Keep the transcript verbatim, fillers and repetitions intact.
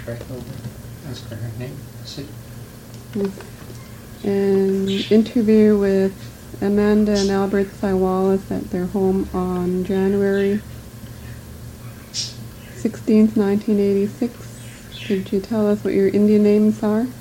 right over. Ask her her name. See. An interview with Amanda and Albert Saiwalis at their home on January sixteenth, nineteen eighty-six. Could you tell us what your Indian names are?